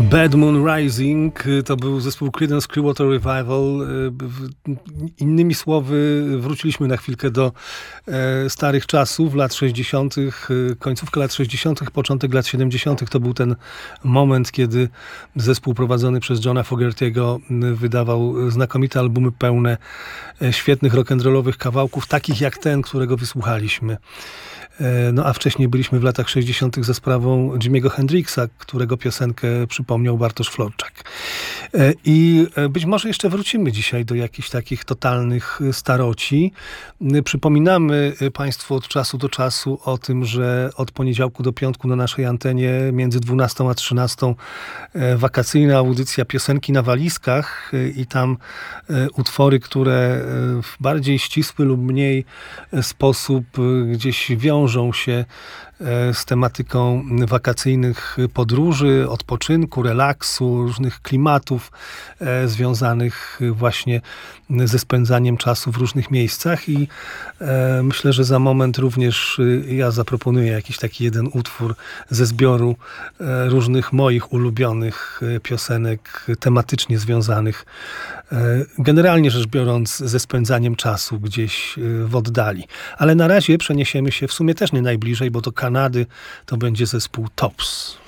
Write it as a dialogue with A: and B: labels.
A: Bad Moon Rising to był zespół Creedence Clearwater Revival. Innymi słowy, wróciliśmy na chwilkę do starych czasów, lat 60., końcówka lat 60., początek lat 70. To był ten moment, kiedy zespół prowadzony przez Johna Fogerty'ego wydawał znakomite albumy pełne świetnych rock'n'rollowych kawałków, takich jak ten, którego wysłuchaliśmy. No a wcześniej byliśmy w latach 60. za sprawą Jimmy'ego Hendrixa, którego piosenkę przypomniał Bartosz Florczak. I być może jeszcze wrócimy dzisiaj do jakichś takich totalnych staroci. Przypominamy Państwu od czasu do czasu o tym, że od poniedziałku do piątku na naszej antenie między 12 a 13 wakacyjna audycja Piosenki na walizkach i tam utwory, które w bardziej ścisły lub mniej sposób gdzieś wiążą się z tematyką wakacyjnych podróży, odpoczynku, relaksu, różnych klimatów związanych właśnie ze spędzaniem czasu w różnych miejscach i myślę, że za moment również ja zaproponuję jakiś taki jeden utwór ze zbioru różnych moich ulubionych piosenek tematycznie związanych, generalnie rzecz biorąc, ze spędzaniem czasu gdzieś w oddali. Ale na razie przeniesiemy się w sumie też nie najbliżej, bo do Kanady to będzie zespół Tops.